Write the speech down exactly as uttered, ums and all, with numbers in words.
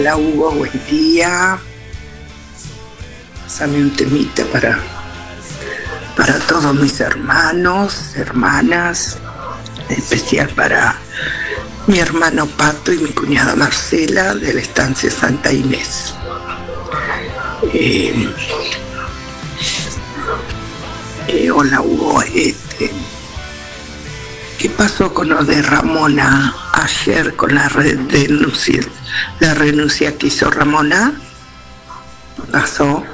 Hola Hugo, buen día. Pásame un temita para, para todos mis hermanos, hermanas, en especial para mi hermano Pato y mi cuñada Marcela de la estancia Santa Inés. Eh, eh, hola Hugo, este, ¿qué pasó con lo de Ramona ayer con la renuncia, la renuncia que hizo Ramona? ¿Pasó?